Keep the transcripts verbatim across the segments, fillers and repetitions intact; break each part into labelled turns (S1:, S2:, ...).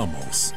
S1: Continuamos.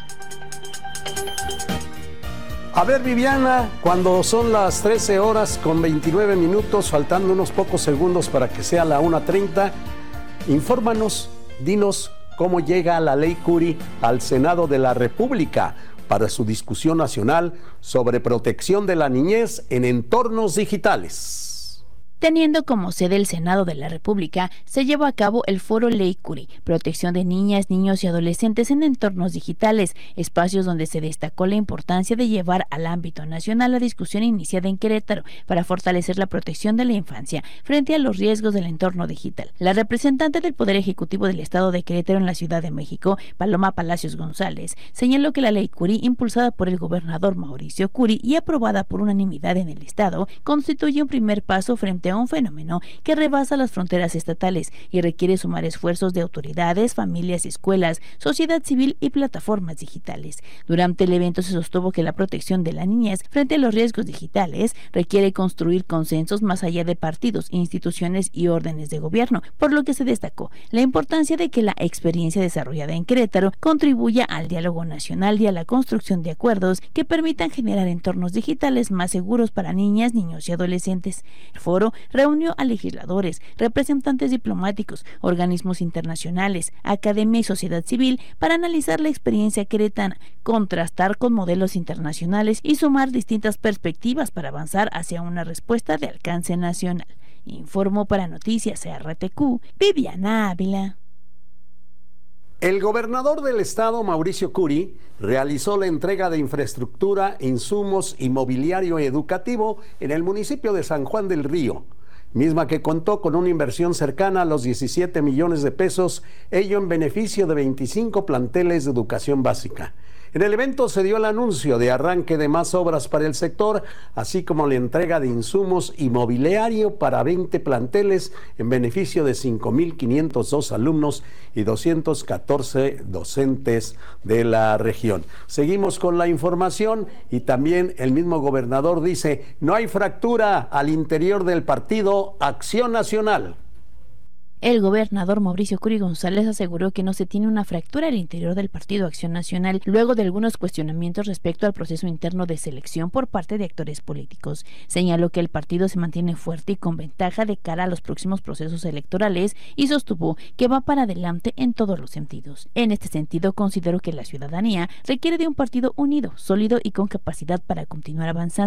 S2: A ver, Viviana, cuando son las trece horas con veintinueve minutos, faltando unos pocos segundos para que sea la una treinta, infórmanos, dinos cómo llega la ley Curi al Senado de la República para su discusión nacional sobre protección de la niñez en entornos digitales.
S3: Teniendo como sede el Senado de la República, se llevó a cabo el Foro Ley Curi, protección de niñas, niños y adolescentes en entornos digitales, espacios donde se destacó la importancia de llevar al ámbito nacional la discusión iniciada en Querétaro para fortalecer la protección de la infancia frente a los riesgos del entorno digital. La representante del Poder Ejecutivo del Estado de Querétaro en la Ciudad de México, Paloma Palacios González, señaló que la Ley Curi, impulsada por el gobernador Mauricio Curi y aprobada por unanimidad en el Estado, constituye un primer paso frente a un fenómeno que rebasa las fronteras estatales y requiere sumar esfuerzos de autoridades, familias, escuelas, sociedad civil y plataformas digitales. Durante el evento se sostuvo que la protección de la niñez frente a los riesgos digitales requiere construir consensos más allá de partidos, instituciones y órdenes de gobierno, por lo que se destacó la importancia de que la experiencia desarrollada en Querétaro contribuya al diálogo nacional y a la construcción de acuerdos que permitan generar entornos digitales más seguros para niñas, niños y adolescentes. El foro reunió a legisladores, representantes diplomáticos, organismos internacionales, academia y sociedad civil para analizar la experiencia queretana, contrastar con modelos internacionales y sumar distintas perspectivas para avanzar hacia una respuesta de alcance nacional. Informó para Noticias R T Q, Viviana Ávila.
S2: El gobernador del estado, Mauricio Curi, realizó la entrega de infraestructura, insumos y mobiliario educativo en el municipio de San Juan del Río, misma que contó con una inversión cercana a los diecisiete millones de pesos, ello en beneficio de veinticinco planteles de educación básica. En el evento se dio el anuncio de arranque de más obras para el sector, así como la entrega de insumos y mobiliario para veinte planteles en beneficio de cinco mil quinientos dos alumnos y doscientos catorce docentes de la región. Seguimos con la información y también el mismo gobernador dice, no hay fractura al interior del partido Acción Nacional.
S3: El gobernador Mauricio Curi González aseguró que no se tiene una fractura al interior del Partido Acción Nacional luego de algunos cuestionamientos respecto al proceso interno de selección por parte de actores políticos. Señaló que el partido se mantiene fuerte y con ventaja de cara a los próximos procesos electorales y sostuvo que va para adelante en todos los sentidos. En este sentido, considero que la ciudadanía requiere de un partido unido, sólido y con capacidad para continuar avanzando